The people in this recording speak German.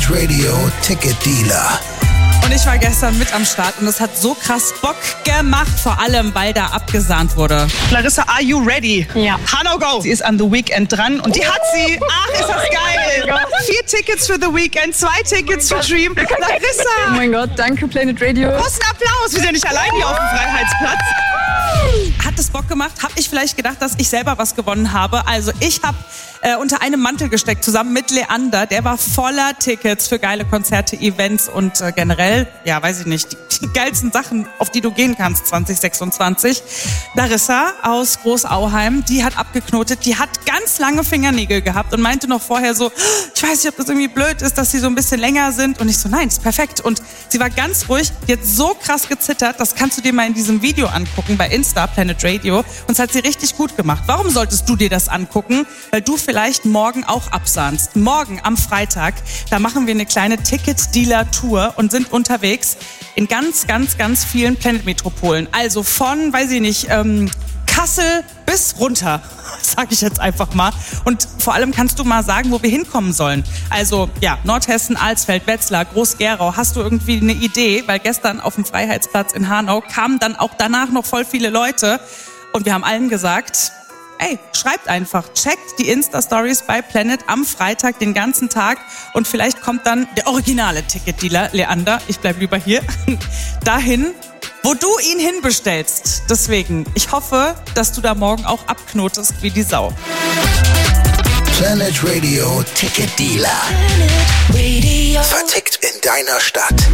Planet Radio Ticket Dealer. Und ich war gestern mit am Start und es hat so krass Bock gemacht, vor allem, weil da abgesahnt wurde. Larissa, are you ready? Ja. Hanau, go! Sie ist an The Weeknd dran und die hat sie. Ach, ist das geil! 4 Tickets für The Weeknd, 2 Tickets für Dream. Larissa! Oh mein Gott, danke Planet Radio. Großen Applaus! Wir sind ja nicht allein hier auf dem Freiheitsplatz. Hat es Bock gemacht? Hab ich vielleicht gedacht, dass ich selber was gewonnen habe? Also ich habe unter einem Mantel gesteckt, zusammen mit Leander. Der war voller Tickets für geile Konzerte, Events und generell, ja, weiß ich nicht, die geilsten Sachen, auf die du gehen kannst 2026. Larissa aus Großauheim, die hat abgeknotet, die hat ganz lange Fingernägel gehabt und meinte noch vorher so, ich weiß nicht, ob das irgendwie blöd ist, dass sie so ein bisschen länger sind. Und ich so, nein, ist perfekt. Und sie war ganz ruhig, die hat so krass gezittert, das kannst du dir mal in diesem Video angucken, bei Insta, Planet Radio. Und es hat sie richtig gut gemacht. Warum solltest du dir das angucken? Weil du vielleicht morgen auch absahnst. Morgen am Freitag, da machen wir eine kleine Ticket-Dealer-Tour und sind unterwegs in ganz, ganz, ganz vielen Planet-Metropolen. Also von, weiß ich nicht, Kassel bis runter, sage ich jetzt einfach mal. Und vor allem kannst du mal sagen, wo wir hinkommen sollen. Also ja, Nordhessen, Alsfeld, Wetzlar, Groß-Gerau. Hast du irgendwie eine Idee? Weil gestern auf dem Freiheitsplatz in Hanau kamen dann auch danach noch voll viele Leute. Und wir haben allen gesagt, ey, schreibt einfach, checkt die Insta-Stories bei Planet am Freitag den ganzen Tag und vielleicht kommt dann der originale Ticketdealer, Leander, ich bleib lieber hier, dahin, wo du ihn hinbestellst. Deswegen, ich hoffe, dass du da morgen auch abknotest wie die Sau. Planet Radio Ticket Dealer. Vertickt in deiner Stadt.